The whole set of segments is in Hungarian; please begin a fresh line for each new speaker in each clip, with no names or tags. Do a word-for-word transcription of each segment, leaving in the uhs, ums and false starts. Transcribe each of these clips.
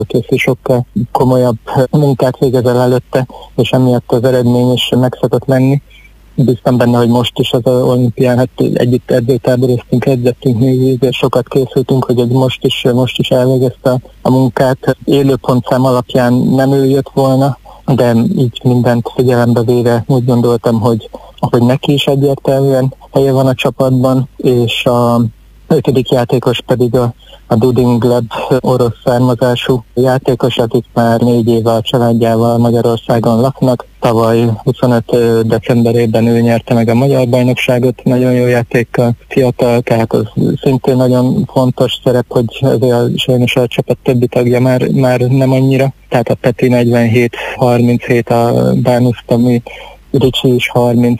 készül, sokkal komolyabb munkát végezel előtte, és emiatt az eredmény is meg szokott lenni. Biztos benne, hogy most is az olimpián, hát együtt edzőtáboroztunk, edzettünk még, sokat készültünk, hogy most is, most is elvégezte a munkát. Élőpontszám alapján nem ő jött volna, de így mindent figyelembe véve úgy gondoltam, hogy, hogy neki is egyértelműen helye van a csapatban, és a ötödik játékos pedig a, a Duding Gleb orosz származású játékos, akik már négy éve a családjával Magyarországon laknak. Tavaly huszonöt decemberében ő nyerte meg a magyar bajnokságot, nagyon jó játékkal, fiatal, tehát az szintén nagyon fontos szerep, hogy ezért sajnos a csapat többi tagja már, már nem annyira. Tehát a Peti negyvenhét harminchét, a Bánusz Tomi, Ricsi is harminc,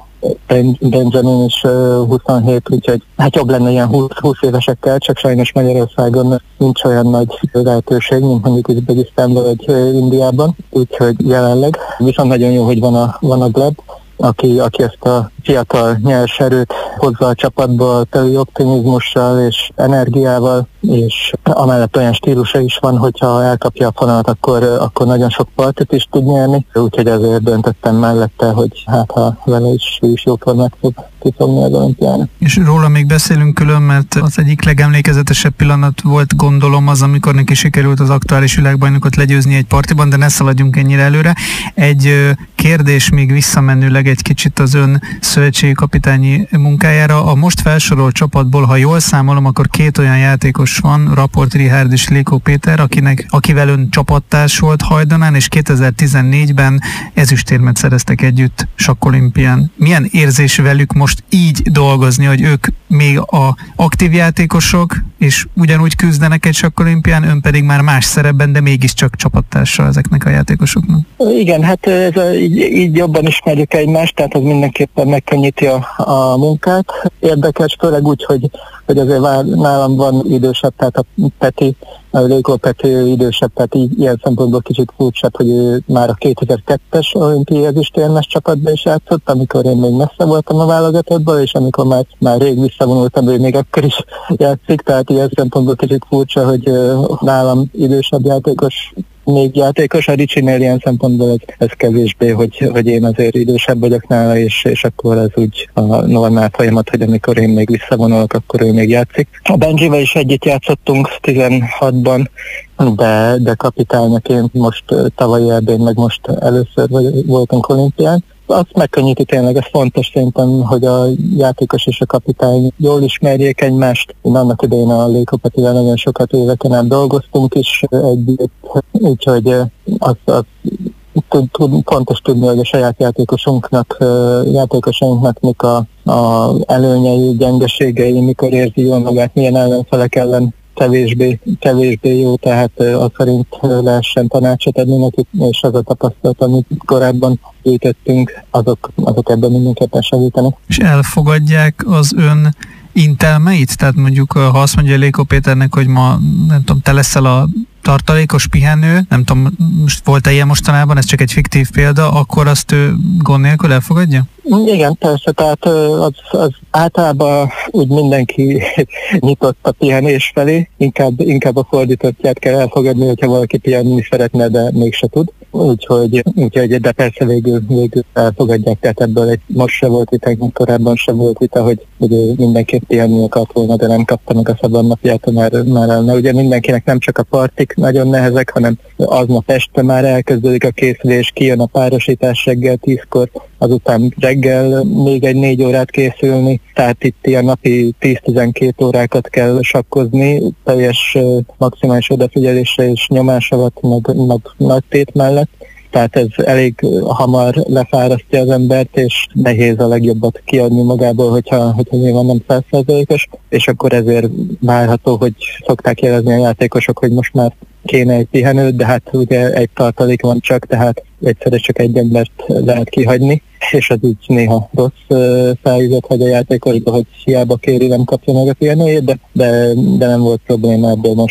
Benjamin is huszonhét, úgyhogy hát jobb lenne ilyen húsz, húsz évesekkel, csak sajnos Magyarországon nincs olyan nagy lehetőség, mint mondjuk Üzbegisztánban vagy Indiában, úgyhogy jelenleg. Viszont nagyon jó, hogy van a, van a Gleb, aki, aki ezt a fiatal nyers erőt hozza a csapatba, teli optimizmussal és energiával, és amellett olyan stílusa is van, hogyha elkapja a fonalat, akkor, akkor nagyon sok partit is tud nyerni, úgyhogy azért döntöttem mellette, hogy hát ha vele is, is jó formát fog kifogni az olimpiának.
És róla még beszélünk külön, mert az egyik legemlékezetesebb pillanat volt, gondolom, az, amikor neki sikerült az aktuális világbajnokot legyőzni egy partiban, de ne szaladjunk ennyire előre. Egy kérdés még visszamenőleg egy kicsit az ön szövetségi kapitányi munkájára. A most felsorolt csapatból, ha jól számolom, akkor két olyan játékos van, Raport Richárd és Lékó Péter, akinek, akivel ön csapattárs volt Hajdonán, és kétezer-tizennégyben ezüstérmet szereztek együtt sakkolimpián. Milyen érzés velük most így dolgozni, hogy ők még a aktív játékosok, és ugyanúgy küzdenek egy sakkolimpián, ön pedig már más szerepben, de mégiscsak csapattársa ezeknek a játékosoknak?
Igen, hát ez a, így, így jobban ismerjük egymást, tehát az mindenképpen megkönnyíti a, a munkát. Érdekes, főleg úgy, hogy, hogy azért nálam van idősebb, tehát a Peti, a Lékó Peti idősebb, tehát így, ilyen szempontból kicsit furcsább, hogy ő már a kétezer-kettes olimpiai ezüstérmes csapatban is játszott, amikor én még messze voltam a válogatottból, és amikor már, már rég visszavonultam, ő még akkor is játszik, tehát ilyen szempontból kicsit furcsa, hogy uh, nálam idősebb játékos még játékos, a Ricsinél ilyen szempontból ez, ez kevésbé, hogy, hogy én azért idősebb vagyok nála, és, és akkor ez úgy a normál folyamat, hogy amikor én még visszavonulok, akkor ő még játszik. A Benjivel is együtt játszottunk tizenhatban, de, de kapitányaként most tavalyi erdén, meg most először vagy, voltunk olimpián. Azt megkönnyíti tényleg, ez fontos szerintem, hogy a játékos és a kapitány jól ismerjék egymást. Én annak idején a Lékó Petivel nagyon sokat éveken át dolgoztunk is együtt, úgyhogy az, az tud, tud, fontos tudni, hogy a saját játékosunknak, játékosainknak mik a, a előnyei, gyengeségei, mikor érzi jól magát, milyen ellenfelek ellen kevésbé, kevésbé jó, tehát az szerint lehessen tanácsot adni nekik, és az a tapasztalat, amit korábban gyűjtöttünk, azok, azok ebben mindenképpen segítenek.
És elfogadják az ön intelmeit? Tehát mondjuk, ha azt mondja Lékó Péternek, hogy ma, nem tudom, te leszel a tartalékos pihenő, nem tudom, most volt-e ilyen mostanában, ez csak egy fiktív példa, akkor azt ő gond nélkül elfogadja?
Igen, persze, tehát az, az általában úgy mindenki nyitott a pihenés felé, inkább, inkább a fordítottját kell elfogadni, hogyha valaki pihenni szeretne, de mégse tud. Úgyhogy, úgyhogy de persze végül, végül elfogadják, tehát ebből egy, most se volt vita, korábban se volt vita, hogy, hogy mindenképp pihenni akart volna, de nem kapta meg a szabadnapját, már, már elne. Ugye mindenkinek nem csak a partik nagyon nehezek, hanem aznap este már elkezdődik a készülés, kijön a párosítás reggel tízkor, azután reggel még egy négy órát készülni, tehát itt ilyen napi tíz-tizenkét órákat kell sakkozni, teljes maximális odafigyeléssel és nyomás alatt, meg, meg nagy tét mellett. Tehát ez elég hamar lefárasztja az embert, és nehéz a legjobbat kiadni magából, hogyha, hogyha nyilván nem száz százalékos, és akkor ezért várható, hogy szokták jelezni a játékosok, hogy most már kéne egy pihenőt, de hát ugye egy tartalék van csak, tehát egyszerre csak egy embert lehet kihagyni, és az úgy néha rossz felüzet hagy a játékosba, hogy hiába kéri, nem kapja meg a pihenőjét, de, de, de nem volt probléma ebből most sem.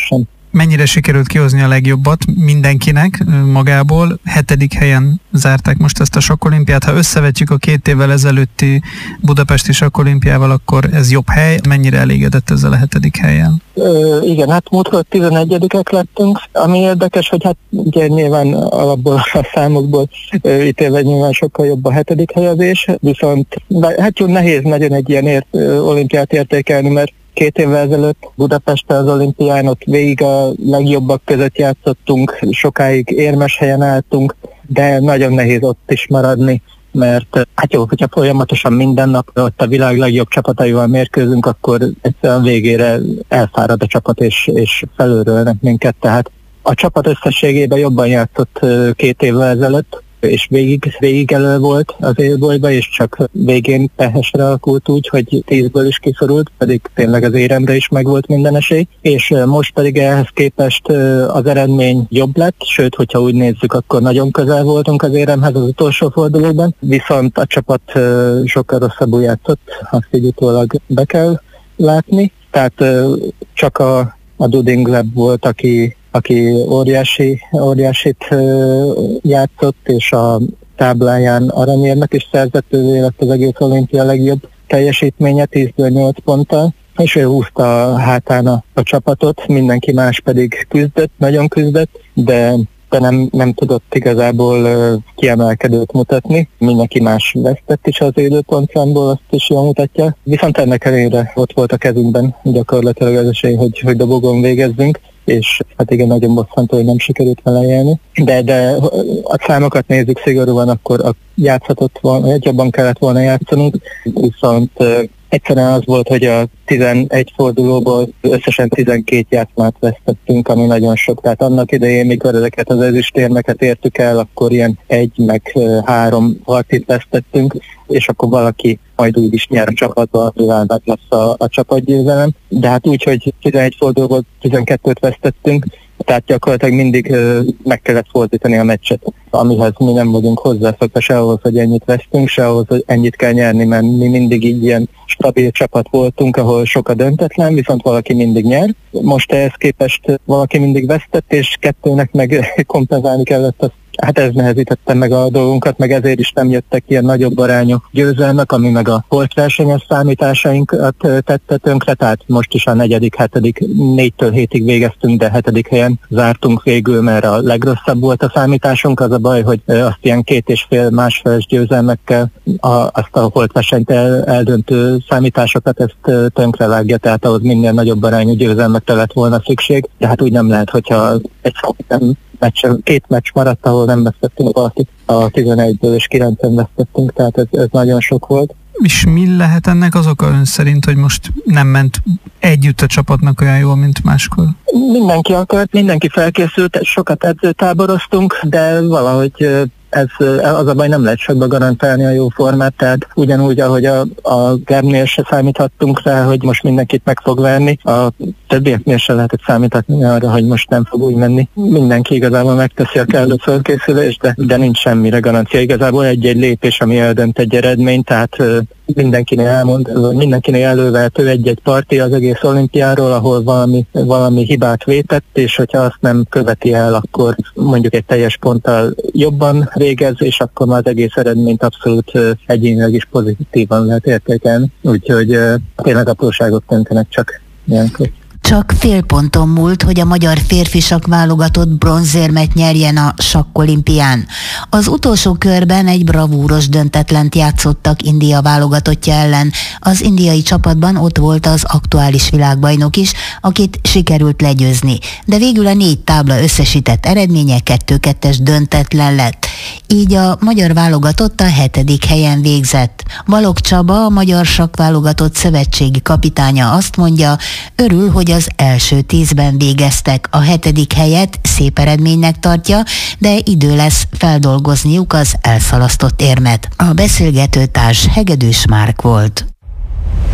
mennyire sikerült kihozni a legjobbat mindenkinek magából. Hetedik helyen zárták most ezt a sakkolimpiát. Ha összevetjük a két évvel ezelőtti budapesti sakkolimpiával, akkor ez jobb hely. Mennyire elégedett ezzel a hetedik helyen?
Ö, igen, hát múltkor tizenegyedikek lettünk, ami érdekes, hogy hát ugye nyilván alapból a számokból ítélve nyilván sokkal jobb a hetedik helyezés, viszont hát jó, nehéz nagyon egy ilyen ért, olimpiát értékelni, mert két évvel ezelőtt Budapesten az olimpián ott végig a legjobbak között játszottunk, sokáig érmes helyen álltunk, de nagyon nehéz ott is maradni, mert hát jó, hogyha folyamatosan minden nap ott a világ legjobb csapataival mérkőzünk, akkor egyszerűen végére elfárad a csapat, és, és felőrölnek minket, tehát a csapat összességében jobban játszott két évvel ezelőtt, és végig, végig elő volt az élbolyba, és csak végén pehesre alakult úgy, hogy tízből is kiszorult, pedig tényleg az éremre is megvolt minden esély, és most pedig ehhez képest az eredmény jobb lett, sőt, hogyha úgy nézzük, akkor nagyon közel voltunk az éremhez az utolsó fordulóban, viszont a csapat sokkal rosszabbul játszott, azt így utólag be kell látni, tehát csak a, a Duding Lab volt, aki aki óriási, óriásit játszott, és a tábláján aranyérmet is szerzett, ő lett az egész olimpia legjobb teljesítménye, tízből nyolc ponttal, és ő húzta a hátán a, a csapatot, mindenki más pedig küzdött, nagyon küzdött, de de nem, nem tudott igazából uh, kiemelkedőt mutatni. Mindenki más vesztett is az időpontszámból, azt is jól mutatja. Viszont ennek ellenére ott volt a kezünkben gyakorlatilag az esély, hogy, hogy dobogon végezzünk, és hát igen, nagyon bosszantó, hogy nem sikerült vele élni. De, de a számokat nézzük szigorúan, akkor a játszhatott volna, jobban kellett volna játszanunk, viszont uh, egyszerűen az volt, hogy a tizenegy fordulóból összesen tizenkét játszmát vesztettünk, ami nagyon sok. Tehát annak idején, mikor ezeket az ezüstérmeket értük el, akkor ilyen egy meg három harcit vesztettünk, és akkor valaki majd úgy is nyer a csapatba, mivel meg lesz a, a csapatgyőzelem. De hát úgy, hogy tizenegy fordulóból tizenkettőt vesztettünk, tehát gyakorlatilag mindig uh, meg kellett fordítani a meccset, amihez mi nem vagyunk hozzászokva se ahhoz, hogy ennyit vesztünk, se ahhoz, hogy ennyit kell nyerni, mert mi mindig így ilyen stabil csapat voltunk, ahol sok a döntetlen, viszont valaki mindig nyer. Most ehhez képest valaki mindig vesztett, és kettőnek meg kompenzálni kellett azt. Hát ez nehezítette meg a dolgunkat, meg ezért is nem jöttek ilyen nagyobb arányú győzelmek, ami meg a holtversenyes számításainkat tette tönkre, tehát most is a negyedik, hetedik, négytől hétig végeztünk, de hetedik helyen zártunk végül, mert a legrosszabb volt a számításunk. Az a baj, hogy azt ilyen két és fél másfeles győzelmekkel a, azt a holtversenyt el, eldöntő számításokat ezt tönkre vágja, tehát ahhoz minél nagyobb arányú győzelmekre lett volna szükség, de hát úgy nem lehet, hogyha egy nem meccs, két meccs maradt, ahol nem vesztettünk valakit, a tizenegyből és kilencen vesztettünk, tehát ez, ez nagyon sok volt.
És mi lehet ennek az oka ön szerint, hogy most nem ment együtt a csapatnak olyan jól, mint máskor?
Mindenki akart, mindenki felkészült, sokat edzőtáboroztunk, de valahogy ez az a baj, nem lehet sokba garantálni a jó formát, tehát ugyanúgy, ahogy a, a Gerbnél se számíthattunk rá, hogy most mindenkit meg fog verni, a többieknél se lehetett számítani arra, hogy most nem fog úgy menni. Mindenki igazából megteszi a kellő fölkészülést, de, de nincs semmire garancia. Igazából egy-egy lépés, ami eldönt egy eredményt, tehát mindenkinél elmond, mindenkinél elővehető egy-egy parti az egész olimpiáról, ahol valami, valami hibát vétett, és hogyha azt nem követi el, akkor mondjuk egy teljes ponttal jobban végez, és akkor már az egész eredményt abszolút egyénileg is pozitívan lehet értékelni. Úgyhogy tényleg apróságok döntenek csak ilyenkor.
Csak fél ponton múlt, hogy a magyar férfi sakkválogatott bronzérmet nyerjen a sakkolimpián. Az utolsó körben egy bravúros döntetlent játszottak India válogatottja ellen. Az indiai csapatban ott volt az aktuális világbajnok is, akit sikerült legyőzni. De végül a négy tábla összesített eredménye kettő kettes döntetlen lett. Így a magyar válogatott a hetedik helyen végzett. Balogh Csaba, a magyar sakkválogatott szövetségi kapitánya azt mondja, örül, hogy az első tízben végeztek. A hetedik helyet szép eredménynek tartja, de idő lesz feldolgozniuk az elszalasztott érmet. A beszélgetőtárs Hegedűs Márk volt.